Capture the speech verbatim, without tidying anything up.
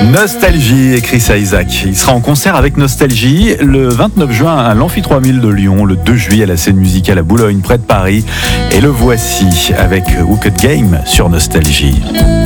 Nostalgie, écrit ça Isaac. Il sera en concert avec Nostalgie le vingt-neuf juin à l'Amphi trois mille de Lyon, le deux juillet à la scène musicale à Boulogne près de Paris. Et le voici avec Hooked Game sur Nostalgie.